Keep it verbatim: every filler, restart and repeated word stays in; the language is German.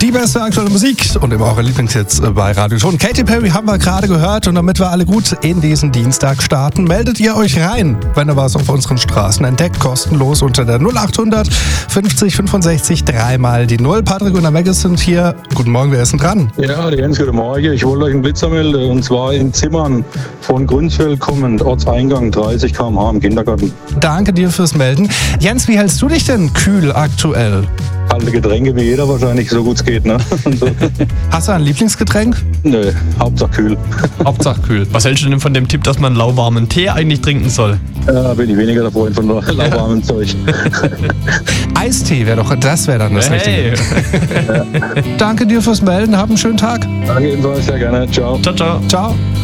Die beste aktuelle Musik und immer eure Lieblingshits bei Radio Ton. Katy Perry haben wir gerade gehört und damit wir alle gut in diesen Dienstag starten, meldet ihr euch rein, wenn ihr was auf unseren Straßen entdeckt, kostenlos unter der null acht hundert fünfzig fünfundsechzig dreimal die Null. Patrick und der Meg sind hier. Guten Morgen, wer ist denn dran? Ja, Jens, guten Morgen. Ich wollte euch einen Blitzer melden und zwar in Zimmern von Grünfeld kommend, Ortseingang dreißig Kilometer pro Stunde im Kindergarten. Danke dir fürs Melden. Jens, wie hältst du dich denn kühl aktuell? Kalte Getränke wie jeder wahrscheinlich, so gut es geht, ne? So. Hast du ein Lieblingsgetränk? Nö, Hauptsache kühl. Hauptsache kühl. Was hältst du denn von dem Tipp, dass man lauwarmen Tee eigentlich trinken soll? Ja, bin ich weniger der Freund von lauwarmem Zeug. Eistee wäre doch, das wäre dann das Hey. Richtige. Danke dir fürs Melden, hab einen schönen Tag. Danke ebenfalls, sehr gerne. Ciao. Ciao, ciao. Ciao.